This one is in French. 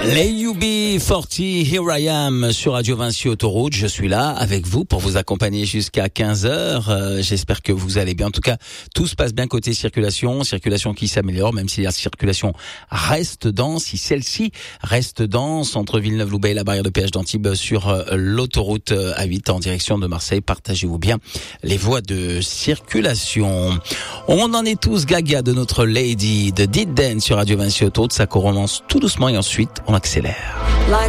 Les UB40, Here I Am sur Radio Vinci Autoroute. Je suis là avec vous pour vous accompagner jusqu'à 15h. J'espère que vous allez bien. En tout cas, tout se passe bien côté circulation qui s'améliore, même si la circulation reste dense. Si celle-ci reste dense entre Villeneuve-Loubet et la barrière de péage d'Antibes sur l'autoroute A8 en direction de Marseille, partagez-vous bien les voies de circulation. On en est tous gaga de notre Lady de Did Dance sur Radio Vinci Autoroute. Ça commence tout doucement et ensuite on accélère.